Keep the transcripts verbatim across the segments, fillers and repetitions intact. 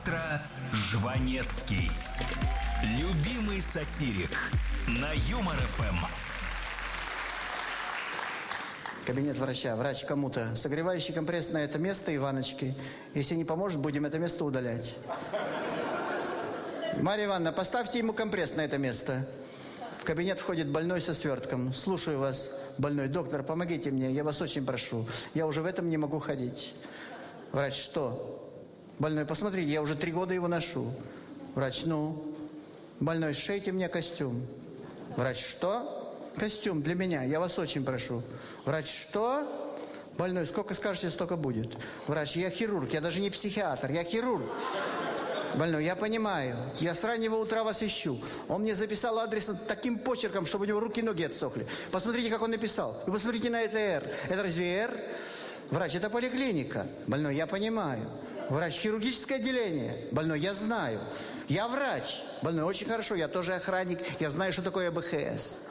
Жванецкий. Любимый сатирик на Юмор эф эм. Кабинет врача. Врач кому-то. Согревающий компресс на это место Иваночки. Если не поможет, будем это место удалять. Марья Ивановна, поставьте ему компресс на это место. В кабинет входит больной со свертком. Слушаю вас, больной. Доктор, помогите мне, я вас очень прошу. Я уже в этом не могу ходить. Врач, что? Больной, посмотрите, я уже три года его ношу. Врач, ну? Больной, сшейте мне костюм. Врач, что? Костюм для меня, я вас очень прошу. Врач, что? Больной, сколько скажете, столько будет. Врач, я хирург, я даже не психиатр, я хирург. Больной, я понимаю, я с раннего утра вас ищу. Он мне записал адрес таким почерком, чтобы у него руки и ноги отсохли. Посмотрите, как он написал. Вы посмотрите на это «Р». Это разве «Р»? Врач, это поликлиника. Больной, я понимаю. Врач, хирургическое отделение. Больной, я знаю. Я врач. Больной, очень хорошо, я тоже охранник. Я знаю, что такое бэ ха эс.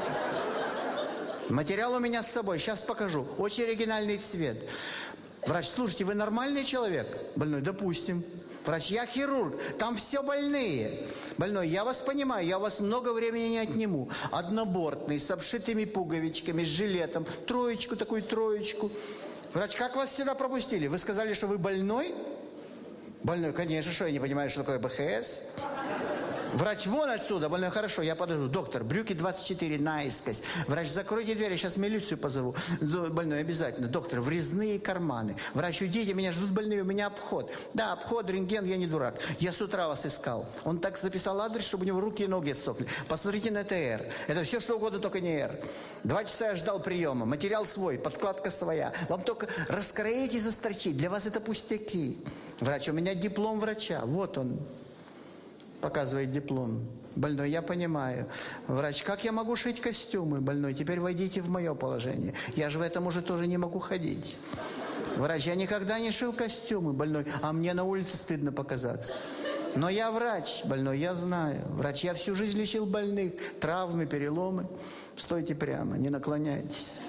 Материал у меня с собой, сейчас покажу. Очень оригинальный цвет. Врач, слушайте, вы нормальный человек? Больной, допустим. Врач, я хирург, там все больные. Больной, я вас понимаю, я у вас много времени не отниму. Однобортный, с обшитыми пуговичками, с жилетом. Троечку, такую троечку. Врач, как вас сюда пропустили? Вы сказали, что вы больной? Больной, конечно, что я не понимаю, что такое бэ ха эс. Врач, вон отсюда. Больной, хорошо, я подожду. Доктор, брюки двадцать четыре наискось. Врач, закройте дверь, я сейчас милицию позову. Больной, обязательно. Доктор, врезные карманы. Врач, уйдите, меня ждут больные, у меня обход. Да, обход, рентген, я не дурак. Я с утра вас искал. Он так записал адрес, чтобы у него руки и ноги отсохли. Посмотрите на это «Р». Это все, что угодно, только не «Р». Два часа я ждал приема. Материал свой, подкладка своя. Вам только раскроить и застрочить. Для вас это пустяки. Врач, у меня диплом врача. Вот он. Показывает диплом. Больной, я понимаю. Врач, как я могу шить костюмы? Больной, теперь войдите в мое положение. Я же в этом уже тоже не могу ходить. Врач, я никогда не шил костюмы. Больной, а мне на улице стыдно показаться. Но я врач. Больной, я знаю. Врач, я всю жизнь лечил больных. Травмы, переломы. Стойте прямо, не наклоняйтесь.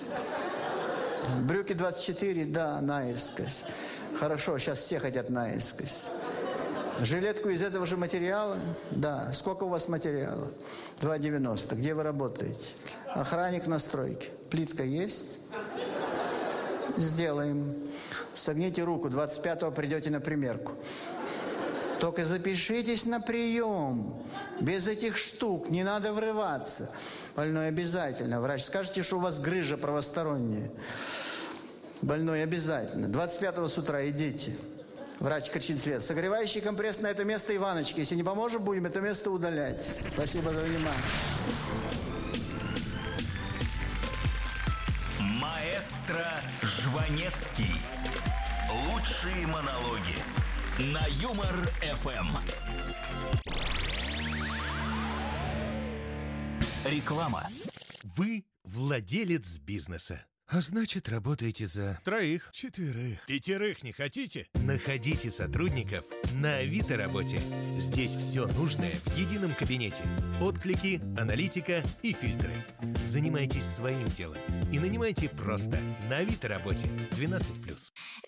Брюки двадцать четыре, да, наискось. Хорошо, сейчас все хотят наискось. Жилетку из этого же материала? Да. Сколько у вас материала? два девяносто. Где вы работаете? Охранник на стройке. Плитка есть? Сделаем. Согните руку. двадцать пятого придете на примерку. Только запишитесь на прием. Без этих штук. Не надо врываться. Больной, обязательно. Врач, скажете, что у вас грыжа правосторонняя. Больной, обязательно. двадцать пятого с утра идите. Врач кричит вслед. Согревающий компресс на это место Иваночки. Если не поможем, будем это место удалять. Спасибо за внимание. Маэстро Жванецкий. Лучшие монологи на Юмор эф эм. Реклама. Вы владелец бизнеса. А значит, работаете за троих, четверых, пятерых не хотите? Находите сотрудников на Авито работе. Здесь все нужное в едином кабинете. Отклики, аналитика и фильтры. Занимайтесь своим делом и нанимайте просто на Авито работе. двенадцать плюс.